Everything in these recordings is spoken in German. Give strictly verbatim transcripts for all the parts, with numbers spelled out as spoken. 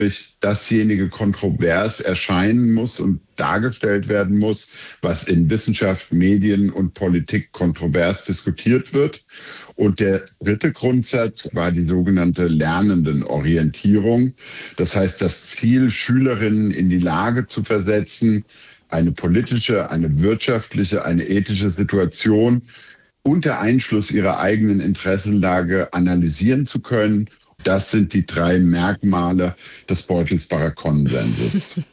dasjenige kontrovers erscheinen muss und dargestellt werden muss, was in Wissenschaft, Medien und Politik kontrovers diskutiert wird. Und der dritte Grundsatz war die sogenannte Lernendenorientierung. Das heißt, das Ziel, Schülerinnen in die Lage zu versetzen, eine politische, eine wirtschaftliche, eine ethische Situation unter Einschluss ihrer eigenen Interessenlage analysieren zu können. Das sind die drei Merkmale des Beutelsbacher Konsenses.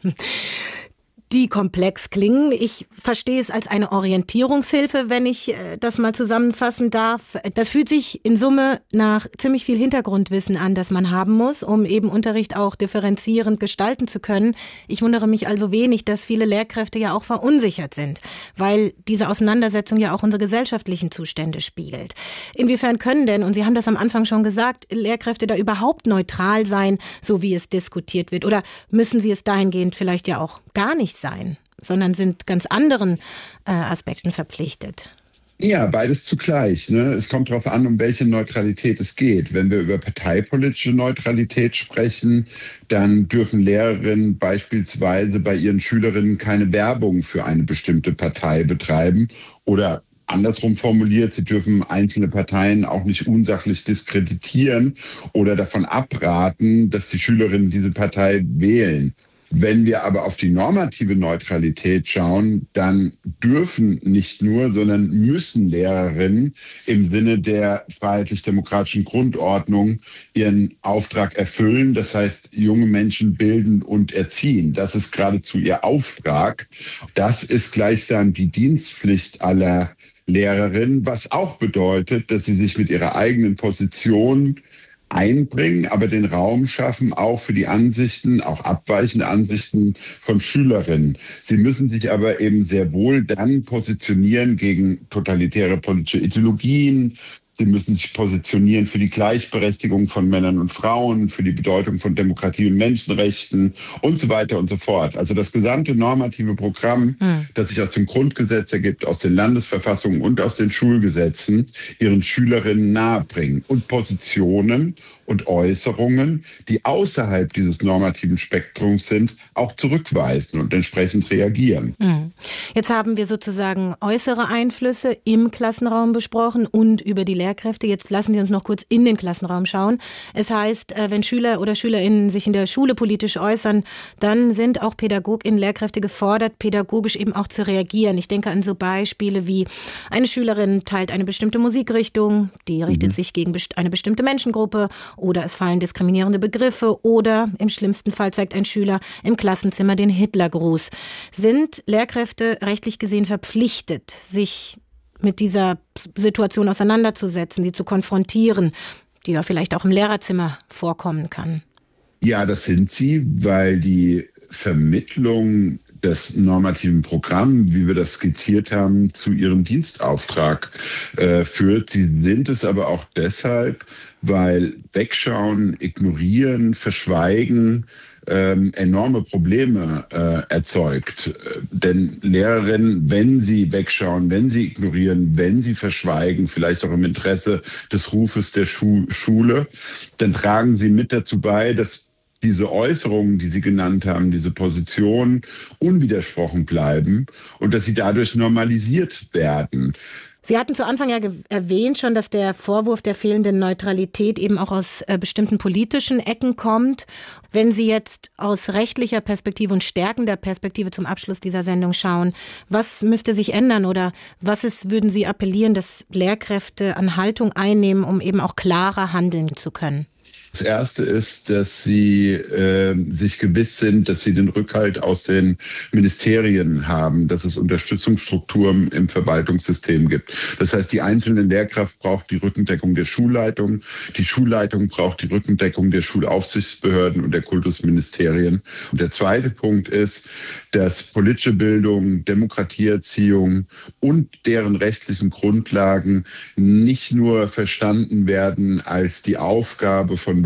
Die komplex klingen. Ich verstehe es als eine Orientierungshilfe, wenn ich das mal zusammenfassen darf. Das fühlt sich in Summe nach ziemlich viel Hintergrundwissen an, das man haben muss, um eben Unterricht auch differenzierend gestalten zu können. Ich wundere mich also wenig, dass viele Lehrkräfte ja auch verunsichert sind, weil diese Auseinandersetzung ja auch unsere gesellschaftlichen Zustände spiegelt. Inwiefern können denn, und Sie haben das am Anfang schon gesagt, Lehrkräfte da überhaupt neutral sein, so wie es diskutiert wird? Oder müssen sie es dahingehend vielleicht ja auch gar nicht sein, sondern sind ganz anderen äh, Aspekten verpflichtet? Ja, beides zugleich. Ne? Es kommt darauf an, um welche Neutralität es geht. Wenn wir über parteipolitische Neutralität sprechen, dann dürfen Lehrerinnen beispielsweise bei ihren Schülerinnen keine Werbung für eine bestimmte Partei betreiben oder andersrum formuliert, sie dürfen einzelne Parteien auch nicht unsachlich diskreditieren oder davon abraten, dass die Schülerinnen diese Partei wählen. Wenn wir aber auf die normative Neutralität schauen, dann dürfen nicht nur, sondern müssen Lehrerinnen im Sinne der freiheitlich-demokratischen Grundordnung ihren Auftrag erfüllen. Das heißt, junge Menschen bilden und erziehen. Das ist geradezu ihr Auftrag. Das ist gleichsam die Dienstpflicht aller Lehrerinnen, was auch bedeutet, dass sie sich mit ihrer eigenen Position einbringen, aber den Raum schaffen auch für die Ansichten, auch abweichende Ansichten von Schülerinnen. Sie müssen sich aber eben sehr wohl dann positionieren gegen totalitäre politische Ideologien. Sie müssen sich positionieren für die Gleichberechtigung von Männern und Frauen, für die Bedeutung von Demokratie und Menschenrechten und so weiter und so fort. Also das gesamte normative Programm, mhm. das sich aus dem Grundgesetz ergibt, aus den Landesverfassungen und aus den Schulgesetzen, ihren Schülerinnen nahebringen und Positionen und Äußerungen, die außerhalb dieses normativen Spektrums sind, auch zurückweisen und entsprechend reagieren. Mhm. Jetzt haben wir sozusagen äußere Einflüsse im Klassenraum besprochen und über die Lehrkräfte. Jetzt lassen Sie uns noch kurz in den Klassenraum schauen. Es heißt, wenn Schüler oder SchülerInnen sich in der Schule politisch äußern, dann sind auch PädagogInnen, Lehrkräfte gefordert, pädagogisch eben auch zu reagieren. Ich denke an so Beispiele wie eine Schülerin teilt eine bestimmte Musikrichtung, die richtet mhm. sich gegen eine bestimmte Menschengruppe, oder es fallen diskriminierende Begriffe, oder im schlimmsten Fall zeigt ein Schüler im Klassenzimmer den Hitlergruß. Sind Lehrkräfte rechtlich gesehen verpflichtet, sich mit dieser Situation auseinanderzusetzen, sie zu konfrontieren, die ja vielleicht auch im Lehrerzimmer vorkommen kann? Ja, das sind sie, weil die Vermittlung des normativen Programms, wie wir das skizziert haben, zu ihrem Dienstauftrag äh, führt. Sie sind es aber auch deshalb, weil Wegschauen, Ignorieren, Verschweigen ähm, enorme Probleme äh, erzeugt. Denn Lehrerinnen, wenn sie wegschauen, wenn sie ignorieren, wenn sie verschweigen, vielleicht auch im Interesse des Rufes der Schu- Schule, dann tragen sie mit dazu bei, dass diese Äußerungen, die Sie genannt haben, diese Positionen unwidersprochen bleiben und dass sie dadurch normalisiert werden. Sie hatten zu Anfang ja ge- erwähnt schon, dass der Vorwurf der fehlenden Neutralität eben auch aus äh, bestimmten politischen Ecken kommt. Wenn Sie jetzt aus rechtlicher Perspektive und stärkender Perspektive zum Abschluss dieser Sendung schauen, was müsste sich ändern oder was ist, würden Sie appellieren, dass Lehrkräfte an Haltung einnehmen, um eben auch klarer handeln zu können? Das Erste ist, dass sie äh, sich gewiss sind, dass sie den Rückhalt aus den Ministerien haben, dass es Unterstützungsstrukturen im Verwaltungssystem gibt. Das heißt, die einzelne Lehrkraft braucht die Rückendeckung der Schulleitung, die Schulleitung braucht die Rückendeckung der Schulaufsichtsbehörden und der Kultusministerien. Und der zweite Punkt ist, dass politische Bildung, Demokratieerziehung und deren rechtlichen Grundlagen nicht nur verstanden werden als die Aufgabe von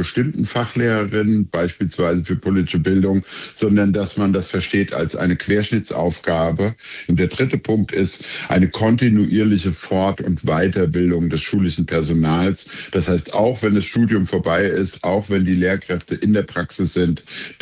bestimmten Fachlehrerinnen, beispielsweise für politische Bildung, sondern dass man das versteht als eine Querschnittsaufgabe. Und der dritte Punkt ist eine kontinuierliche Fort- und Weiterbildung des schulischen Personals. Das heißt, auch wenn das Studium vorbei ist, auch wenn die Lehrkräfte in der Praxis sind,